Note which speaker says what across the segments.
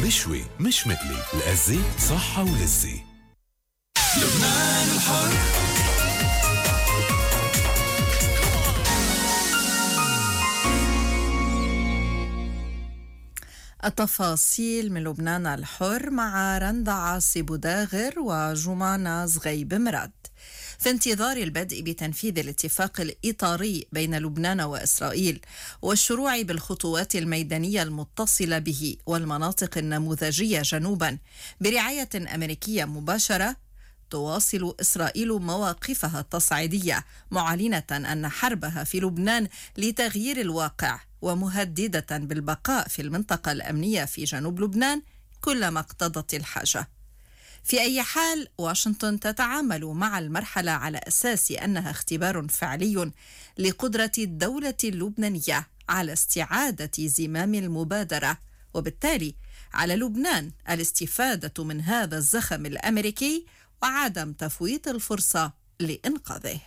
Speaker 1: مشوي مش مقلي، الأزة صحة ولذة. لبنان الحر.
Speaker 2: التفاصيل من لبنان الحر مع رندا عاصي بوداغر وجمانة زغيب مراد. في انتظار البدء بتنفيذ الاتفاق الإطاري بين لبنان وإسرائيل والشروع بالخطوات الميدانية المتصلة به والمناطق النموذجية جنوبا برعاية أمريكية مباشرة، تواصل إسرائيل مواقفها التصعيدية، معلنة أن حربها في لبنان لتغيير الواقع ومهددة بالبقاء في المنطقة الأمنية في جنوب لبنان كلما اقتضت الحاجة. في أي حال، واشنطن تتعامل مع المرحلة على أساس أنها اختبار فعلي لقدرة الدولة اللبنانية على استعادة زمام المبادرة، وبالتالي على لبنان الاستفادة من هذا الزخم الأمريكي وعدم تفويت الفرصة لإنقاذه.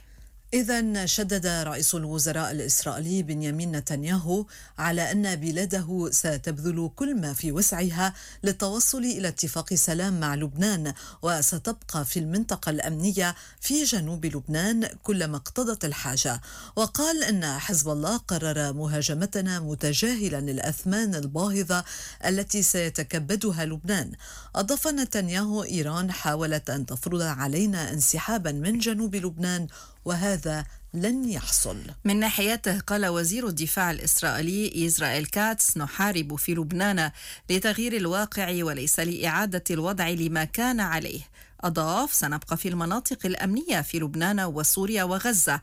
Speaker 3: إذن شدد رئيس الوزراء الإسرائيلي بنيامين نتنياهو على أن بلاده ستبذل كل ما في وسعها للتوصل إلى اتفاق سلام مع لبنان، وستبقى في المنطقة الأمنية في جنوب لبنان كلما اقتضت الحاجة. وقال أن حزب الله قرر مهاجمتنا متجاهلا الأثمان الباهظة التي سيتكبدها لبنان. أضاف نتنياهو: إيران حاولت أن تفرض علينا انسحابا من جنوب لبنان وهذا لن يحصل.
Speaker 2: من ناحيته قال وزير الدفاع الإسرائيلي إسرائيل كاتس: نحارب في لبنان لتغيير الواقع وليس لإعادة الوضع لما كان عليه. أضاف: سنبقى في المناطق الأمنية في لبنان وسوريا وغزة،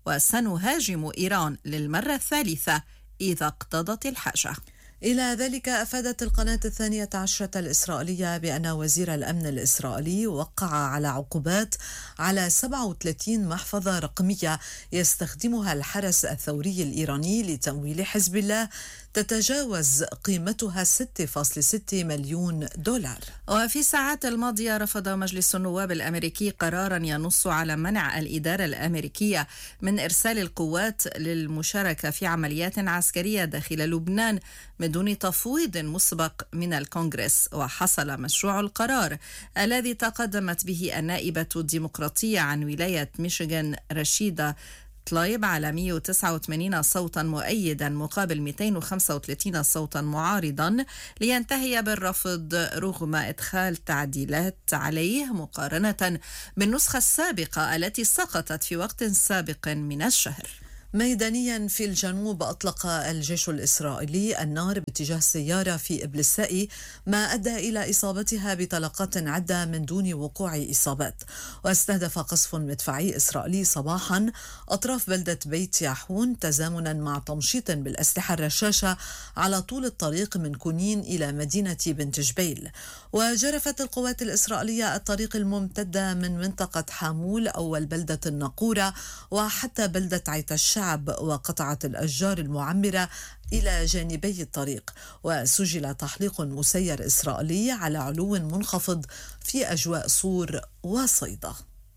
Speaker 2: وسنهاجم إيران للمرة الثالثة إذا اقتضت الحاجة.
Speaker 3: إلى ذلك أفادت القناة 12 الإسرائيلية بأن وزير الأمن الإسرائيلي وقع على عقوبات على 37 محفظة رقمية يستخدمها الحرس الثوري الإيراني لتمويل حزب الله، تتجاوز قيمتها 6.6 مليون دولار.
Speaker 2: وفي الساعات الماضية رفض مجلس النواب الأمريكي قرارا ينص على منع الإدارة الأمريكية من إرسال القوات للمشاركة في عمليات عسكرية داخل لبنان من دون تفويض مسبق من الكونغرس. وحصل مشروع القرار الذي تقدمت به النائبة الديمقراطية عن ولاية ميشيغان رشيدة تلايب على 189 صوتا مؤيدا مقابل 235 صوتا معارضا، لينتهي بالرفض رغم إدخال تعديلات عليه مقارنة بالنسخة السابقة التي سقطت في وقت سابق من الشهر.
Speaker 3: ميدانيا في الجنوب، أطلق الجيش الإسرائيلي النار باتجاه سيارة في إبلسائي، ما أدى إلى إصابتها بطلقات عدة من دون وقوع إصابات. واستهدف قصف مدفعي إسرائيلي صباحا أطراف بلدة بيت ياحون تزامنا مع تمشيط بالأسلحة الرشاشة على طول الطريق من كونين إلى مدينة بنت جبيل. وجرفت القوات الإسرائيلية الطريق الممتدة من منطقة حامول أول بلدة الناقورة وحتى بلدة عيت الشعب، وقطعت الأشجار المعمرة إلى جانبي الطريق. وسجل تحليق مسير إسرائيلي على علو منخفض في أجواء صور وصيدا.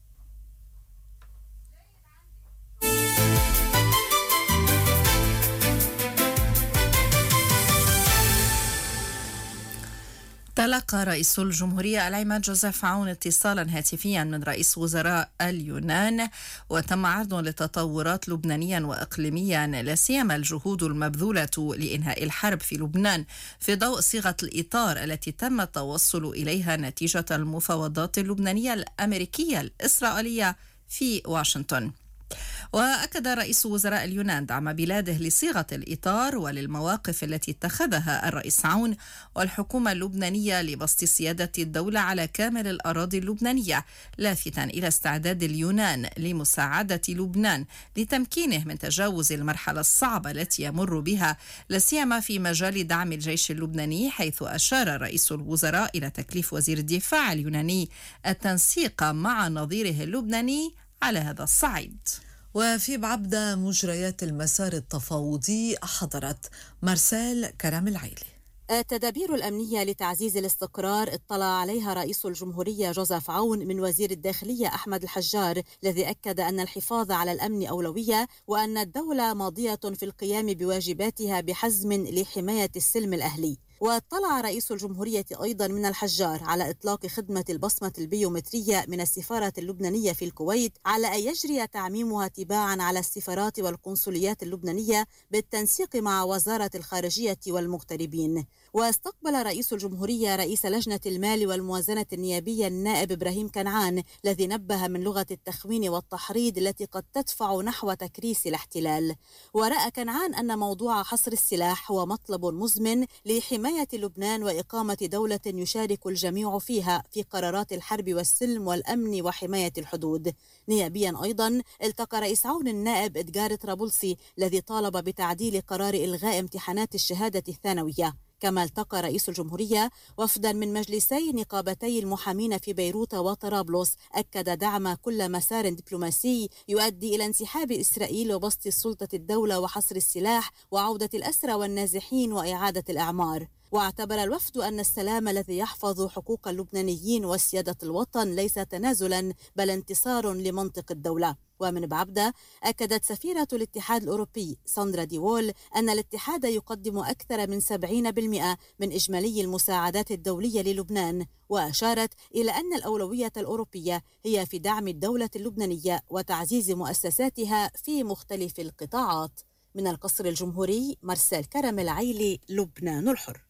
Speaker 2: تلقى رئيس الجمهورية العماد جوزيف عون اتصالا هاتفيا من رئيس وزراء اليونان، وتم عرض لتطورات لبنانيا وإقليميا، لا سيما الجهود المبذولة لإنهاء الحرب في لبنان في ضوء صيغة الإطار التي تم التوصل إليها نتيجة المفاوضات اللبنانية الأمريكية الإسرائيلية في واشنطن. وأكد رئيس وزراء اليونان دعم بلاده لصيغة الإطار وللمواقف التي اتخذها الرئيس عون والحكومة اللبنانية لبسط سيادة الدولة على كامل الأراضي اللبنانية، لافتاً إلى استعداد اليونان لمساعدة لبنان لتمكينه من تجاوز المرحلة الصعبة التي يمر بها، لا سيما في مجال دعم الجيش اللبناني، حيث أشار رئيس الوزراء إلى تكليف وزير الدفاع اليوناني التنسيق مع نظيره اللبناني على هذا الصعيد.
Speaker 3: وفي بعبدة مجريات المسار التفاوضي حضرت مارسيل كرم العيلي.
Speaker 4: التدابير الأمنية لتعزيز الاستقرار اطلع عليها رئيس الجمهورية جوزيف عون من وزير الداخلية أحمد الحجار، الذي أكد أن الحفاظ على الأمن أولوية وأن الدولة ماضية في القيام بواجباتها بحزم لحماية السلم الأهلي. واطلع رئيس الجمهورية أيضا من الحجار على إطلاق خدمة البصمة البيومترية من السفارة اللبنانية في الكويت، على أن يجري تعميمها تباعا على السفارات والقنصليات اللبنانية بالتنسيق مع وزارة الخارجية والمغتربين. واستقبل رئيس الجمهورية رئيس لجنة المال والموازنة النيابية النائب إبراهيم كنعان، الذي نبه من لغة التخوين والتحريض التي قد تدفع نحو تكريس الاحتلال. ورأى كنعان أن موضوع حصر السلاح هو مطلب مزمن لحماية لبنان وإقامة دولة يشارك الجميع فيها في قرارات الحرب والسلم والأمن وحماية الحدود. نيابيا أيضا التقى رئيس عون النائب إدغار طرابلسي الذي طالب بتعديل قرار إلغاء امتحانات الشهادة الثانوية. كما التقى رئيس الجمهورية وفدا من مجلسي نقابتي المحامين في بيروت وطرابلس، أكد دعم كل مسار دبلوماسي يؤدي إلى انسحاب إسرائيل وبسط سلطة الدولة وحصر السلاح وعودة الأسرى والنازحين وإعادة الأعمار. واعتبر الوفد أن السلام الذي يحفظ حقوق اللبنانيين وسيادة الوطن ليس تنازلا بل انتصار لمنطق الدولة. ومن بعبدة أكدت سفيرة الاتحاد الأوروبي ساندرا ديوول أن الاتحاد يقدم أكثر من 70% من إجمالي المساعدات الدولية للبنان، وأشارت إلى أن الأولوية الأوروبية هي في دعم الدولة اللبنانية وتعزيز مؤسساتها في مختلف القطاعات. من القصر الجمهوري مرسال كرم العيلي، لبنان الحر.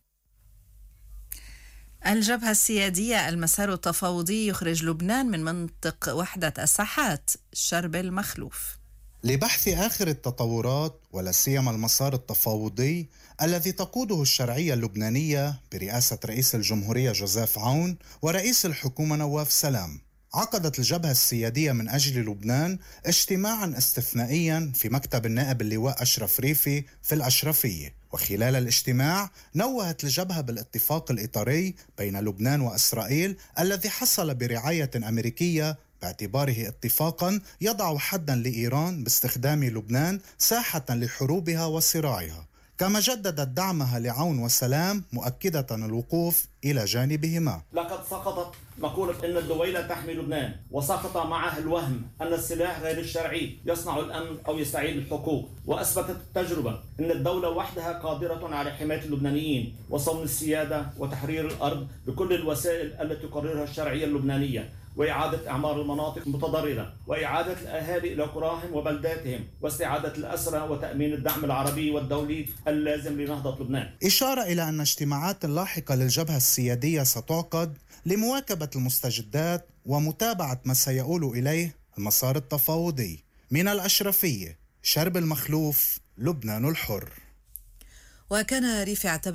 Speaker 2: الجبهة السيادية المسار التفاوضي يخرج لبنان من منطق وحدة الساحات. شرب المخلوف.
Speaker 5: لبحث آخر التطورات ولا سيما المسار التفاوضي الذي تقوده الشرعية اللبنانية برئاسة رئيس الجمهورية جوزيف عون ورئيس الحكومة نواف سلام، عقدت الجبهة السيادية من أجل لبنان اجتماعا استثنائيا في مكتب النائب اللواء أشرف ريفي في الأشرفية. وخلال الاجتماع نوهت الجبهة بالاتفاق الإطاري بين لبنان وإسرائيل الذي حصل برعاية أمريكية باعتباره اتفاقا يضع حدا لإيران باستخدام لبنان ساحة لحروبها وصراعها، كما جددت دعمها لعون وسلام مؤكدة الوقوف إلى جانبهما.
Speaker 6: لقد سقطت مقولة أن الدويلة تحمي لبنان، وسقط معها الوهم أن السلاح غير الشرعي يصنع الأمن أو يستعيد الحقوق، وأثبتت التجربة أن الدولة وحدها قادرة على حماية اللبنانيين وصون السيادة وتحرير الأرض بكل الوسائل التي تقررها الشرعية اللبنانية، وإعادة إعمار المناطق المتضررة، وإعادة الأهالي إلى قراهم وبلداتهم، واستعادة الأسرى، وتأمين الدعم العربي والدولي اللازم لنهضة لبنان.
Speaker 5: إشارة إلى أن اجتماعات لاحقة للجبهة السيادية ستعقد لمواكبة المستجدات ومتابعة ما سيؤول إليه المسار التفاوضي. من الأشرفية، شرب المخلوف، لبنان الحر.
Speaker 3: وكان ريفي